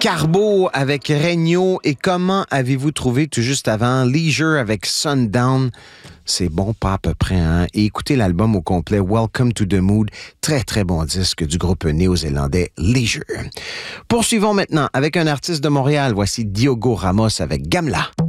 Carbo avec Regno et comment avez-vous trouvé tout juste avant Leisure avec Sundown? C'est bon, pas à peu près, hein? Et écoutez l'album au complet, Welcome to the Mood, très très bon disque du groupe néo-zélandais Leisure. Poursuivons maintenant avec un artiste de Montréal, voici Diogo Ramos avec Gamla.